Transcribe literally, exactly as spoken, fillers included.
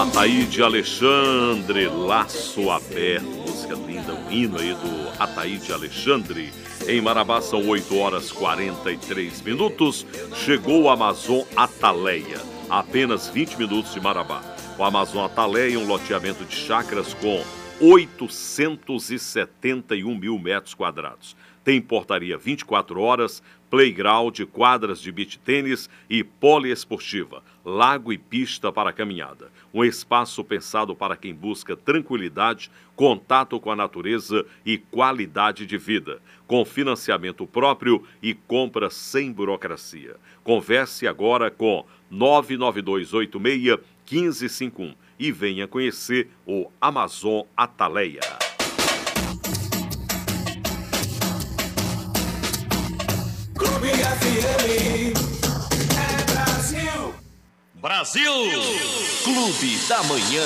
Ataíde Alexandre, Laço Aberto, música linda, um hino aí do Ataíde Alexandre. Em Marabá são oito horas e quarenta e três minutos. Chegou o Amazon Ataleia, a apenas vinte minutos de Marabá. O Amazon Ataleia é um loteamento de chácaras com oitocentos e setenta e um mil metros quadrados. Tem portaria vinte e quatro horas, playground, quadras de beach tênis e poliesportiva, lago e pista para caminhada. Um espaço pensado para quem busca tranquilidade, contato com a natureza e qualidade de vida, com financiamento próprio e compra sem burocracia. Converse agora com nove nove dois oito seis, um cinco cinco um e venha conhecer o Amazon Ataleia. Clube F M é Brasil. Brasil! Clube da Manhã.